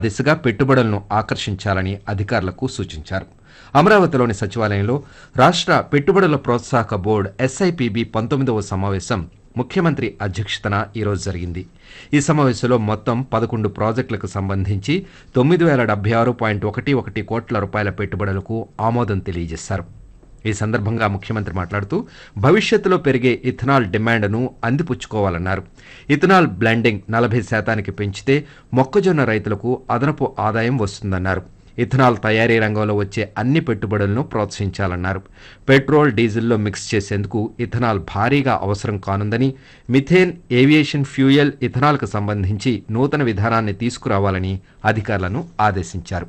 దిశగా పెట్టుబడులను ఆకర్షించాలని అధికారులకు సూచించారు. అమరావతిలోని సచివాలయంలో రాష్ట్ర పెట్టుబడుల ప్రోత్సాహక బోర్డు SIPB 19వ సమావేశం ముఖ్యమంత్రి అధ్యక్షతన ఈరోజు జరిగింది. ఈ సమావేశంలో మొత్తం 11 ప్రాజెక్టులకు సంబంధించి 9,076.11 కోట్ల రూపాయల పెట్టుబడులకు ఆమోదం తెలియజేశారు. ఈ సందర్భంగా ముఖ్యమంత్రి మాట్లాడుతూ భవిష్యత్తులో పెరిగే ఇథనాల్ డిమాండ్ను అందిపుచ్చుకోవాలన్నారు. ఇథనాల్ బ్లెండింగ్ 40% పెంచితే మొక్కజొన్న రైతులకు అదనపు ఆదాయం వస్తుందన్నారు. ఇథనాల్ తయారీ రంగంలో వచ్చే అన్ని పెట్టుబడులను ప్రోత్సహించాలన్నారు. పెట్రోల్, డీజిల్లో మిక్స్ చేసేందుకు ఇథనాల్ భారీగా అవసరం కానుందని, మిథేన్, ఏవియేషన్ ఫ్యూయల్, ఇథనాల్కు సంబంధించి నూతన విధానాన్ని తీసుకురావాలని అధికారులను ఆదేశించారు.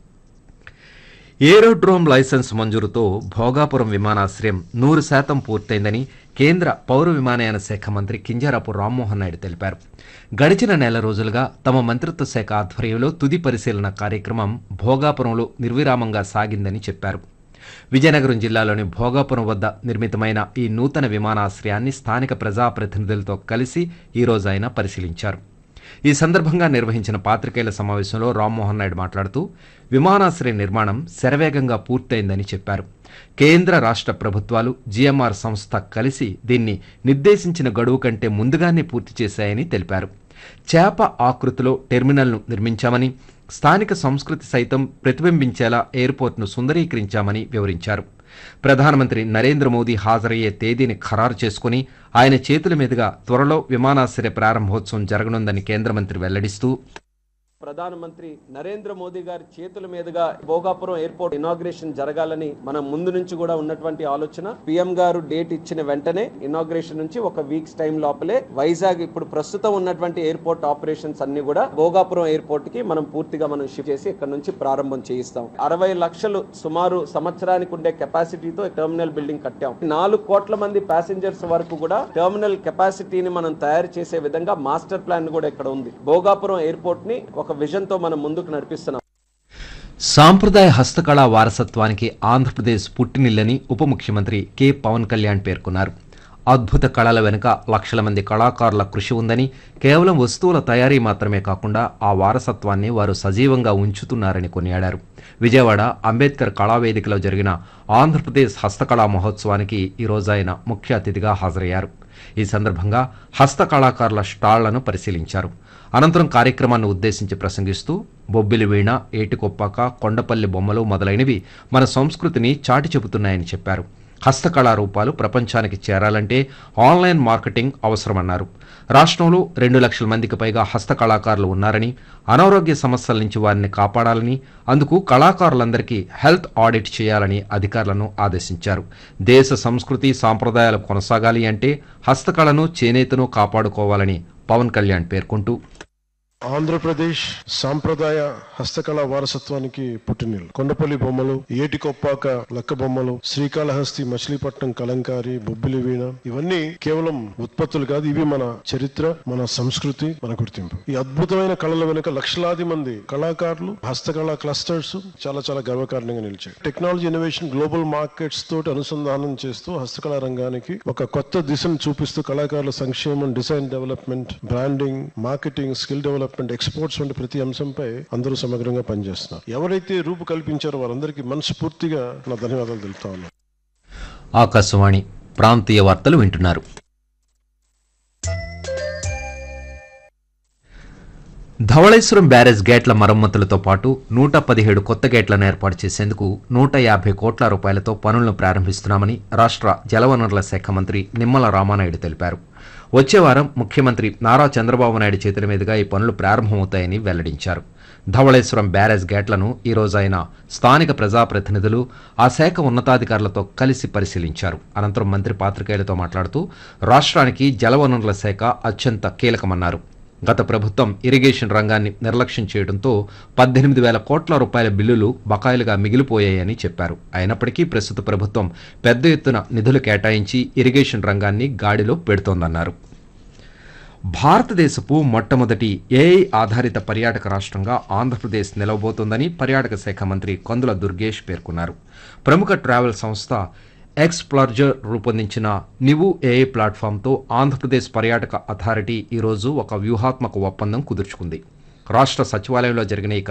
ఏరోడ్రోమ్ లైసెన్స్ మంజూరుతో భోగాపురం విమానాశ్రయం 100% పూర్తయిందని కేంద్ర పౌర విమానయాన శాఖ మంత్రి కింజరాపు రామ్మోహన్ నాయుడు తెలిపారు. గడిచిన నెల రోజులుగా తమ మంత్రిత్వ శాఖ ఆధ్వర్యంలో తుది పరిశీలన కార్యక్రమం భోగాపురంలో నిర్విరామంగా సాగిందని చెప్పారు. విజయనగరం జిల్లాలోని భోగాపురం వద్ద నిర్మితమైన ఈ నూతన విమానాశ్రయాన్ని స్థానిక ప్రజాప్రతినిధులతో కలిసి ఈరోజు ఆయన పరిశీలించారు. ఈ సందర్భంగా నిర్వహించిన పాత్రికేయుల సమావేశంలో రామ్మోహన్ నాయుడు మాట్లాడుతూ విమానాశ్రయ నిర్మాణం శరవేగంగా పూర్తయిందని చెప్పారు. కేంద్ర రాష్ట్ర ప్రభుత్వాలు, GMR సంస్థ కలిసి దీన్ని నిర్దేశించిన గడువు కంటే ముందుగానే పూర్తి చేశాయని తెలిపారు. చేప ఆకృతిలో టెర్మినల్ను నిర్మించామని, స్థానిక సంస్కృతి సైతం ప్రతిబింబించేలా ఎయిర్పోర్ట్ను సుందరీకరించామని వివరించారు. ప్రధానమంత్రి నరేంద్ర మోదీ హాజరయ్యే తేదీని ఖరారు చేసుకుని ఆయన చేతుల మీదుగా త్వరలో విమానాశ్రయ ప్రారంభోత్సవం జరగనుందని కేంద్ర మంత్రి వెల్లడిస్తూ, ప్రధానమంత్రి నరేంద్ర మోదీ గారి చేతుల మీదుగా భోగాపురం ఎయిర్పోర్ట్ ఇనాగ్రేషన్ జరగాలని మనం ముందు నుంచి కూడా ఉన్నటువంటి ఆలోచన. PM గారు డేట్ ఇచ్చిన వెంటనే ఇనాగ్రేషన్ నుంచి ఒక వీక్స్ టైం లోపలే వైజాగ్ ఇప్పుడు ప్రస్తుతం ఉన్నటువంటి ఎయిర్పోర్ట్ ఆపరేషన్స్ అన్ని కూడా భోగాపురం ఎయిర్పోర్ట్ కి మనం పూర్తిగా షిఫ్ట్ చేసి ఇక్కడ నుంచి ప్రారంభం చేయిస్తాం. 60 లక్షలు సుమారు సంవత్సరానికి ఉండే కెపాసిటీతో టెర్మినల్ బిల్డింగ్ కట్టాం. 4 కోట్ల మంది ప్యాసింజర్స్ వరకు కూడా టెర్మినల్ కెపాసిటీని మనం తయారు చేసే విధంగా మాస్టర్ ప్లాన్ కూడా ఇక్కడ ఉంది. భోగాపురం ఎయిర్పోర్ట్ ని ఒక విజన్ తో మనం ముందుకు నడిపిస్తున్నాం. సాంప్రదాయ హస్తకళా వారసత్వానికి ఆంధ్రప్రదేశ్ పుట్టినిల్లని ఉప ముఖ్యమంత్రి K. పవన్ కళ్యాణ్ పేర్కొన్నారు. అద్భుత కళల వెనుక లక్షల మంది కళాకారుల కృషి ఉందని, కేవలం వస్తువుల తయారీ మాత్రమే కాకుండా ఆ వారసత్వాన్ని వారు సజీవంగా ఉంచుతున్నారని కొనియాడారు. విజయవాడ అంబేద్కర్ కళావేదికలో జరిగిన ఆంధ్రప్రదేశ్ హస్తకళా మహోత్సవానికి ఈరోజు ఆయన ముఖ్య అతిథిగా హాజరయ్యారు. ఈ సందర్భంగా హస్తకళాకారుల స్టాళ్లను పరిశీలించారు. అనంతరం కార్యక్రమాన్ని ఉద్దేశించి ప్రసంగిస్తూ బొబ్బిలి వీణ, ఏటికొప్పాక, కొండపల్లి బొమ్మలు మొదలైనవి మన సంస్కృతిని చాటి చెబుతున్నాయని చెప్పారు. హస్తకళా రూపాలు ప్రపంచానికి చేరాలంటే ఆన్లైన్ మార్కెటింగ్ అవసరమన్నారు. రాష్ట్రంలో 2 లక్షల మందికి పైగా హస్తకళాకారులు ఉన్నారని, అనారోగ్య సమస్యల నుంచి వారిని కాపాడాలని, అందుకు కళాకారులందరికీ హెల్త్ ఆడిట్ చేయాలని అధికారులను ఆదేశించారు. దేశ సంస్కృతి సాంప్రదాయాలు కొనసాగాలి అంటే హస్తకళను, చేనేతను కాపాడుకోవాలని పవన్ కళ్యాణ్ పేర్కొంటూ, ఆంధ్రప్రదేశ్ సాంప్రదాయ హస్తకళ వారసత్వానికి పుట్టినిల్లు. కొండపల్లి బొమ్మలు, ఏటికొప్పాక లక్క బొమ్మలు, శ్రీకాళహస్తి, మచిలీపట్నం కలంకారి, బొబ్బిలి వీణ ఇవన్నీ కేవలం ఉత్పత్తులు కాదు, ఇవి మన చరిత్ర, మన సంస్కృతి, మన గుర్తింపు. ఈ అద్భుతమైన కళల వెనుక లక్షలాది మంది కళాకారులు, హస్తకళా క్లస్టర్స్ చాలా చాలా గర్వకారణంగా నిలిచాయి. టెక్నాలజీ ఇన్నోవేషన్ గ్లోబల్ మార్కెట్స్ తోటి అనుసంధానం చేస్తూ హస్తకళా రంగానికి ఒక కొత్త దిశను చూపిస్తూ కళాకారుల సంక్షేమం, design development, branding, marketing, skill development, exports వంటి ప్రతి అంశంపై అందరూ సమగ్రంగా పనిచేస్తున్నారు. ఎవరైతే రూపు కల్పించారో వారందరికీ మనస్ఫూర్తిగా నా ధన్యవాదాలు తెలుపుతా ఉన్నాను. ఆకాశవాణి ప్రాంతీయ వార్తలు వింటున్నారు. ధవళేశ్వరం బ్యారేజ్ గేట్ల మరమ్మతులతో పాటు 117 కొత్త గేట్లను ఏర్పాటు చేసేందుకు 150 కోట్ల రూపాయలతో పనులను ప్రారంభిస్తున్నామని రాష్ట్ర జలవనరుల శాఖ మంత్రి నిమ్మల రామానాయుడు తెలిపారు. వచ్చే వారం ముఖ్యమంత్రి నారా చంద్రబాబు నాయుడు చేతుల మీదుగా ఈ పనులు ప్రారంభమవుతాయని వెల్లడించారు. ధవళేశ్వరం బ్యారేజ్ గేట్లను ఈరోజు ఆయన స్థానిక ప్రజాప్రతినిధులు, ఆ శాఖ ఉన్నతాధికారులతో కలిసి పరిశీలించారు. అనంతరం మంత్రి పాత్రికేయులతో మాట్లాడుతూ రాష్ట్రానికి జలవనరుల శాఖ అత్యంత కీలకమన్నారు. గత ప్రభుత్వం ఇరిగేషన్ రంగాన్ని నిర్లక్ష్యం చేయడంతో 18,000 కోట్ల రూపాయల బిల్లులు బకాయిలుగా మిగిలిపోయాయని చెప్పారు. అయినప్పటికీ ప్రస్తుత ప్రభుత్వం పెద్ద ఎత్తున నిధులు కేటాయించి ఇరిగేషన్ రంగాన్ని గాడిలో పెడుతోందన్నారు. భారతదేశపు మొట్టమొదటి AI ఆధారిత పర్యాటక రాష్ట్రంగా ఆంధ్రప్రదేశ్ నిలవబోతోందని పర్యాటక శాఖ మంత్రి కందుల దుర్గేష్ పేర్కొన్నారు. ప్రముఖ ట్రావెల్ సంస్థ ఎక్స్ప్లర్జర్ రూపొందించిన నివు AI ప్లాట్ఫామ్తో ఆంధ్రప్రదేశ్ పర్యాటక అథారిటీ ఈరోజు ఒక వ్యూహాత్మక ఒప్పందం కుదుర్చుకుంది. రాష్ట్ర సచివాలయంలో జరిగిన ఈ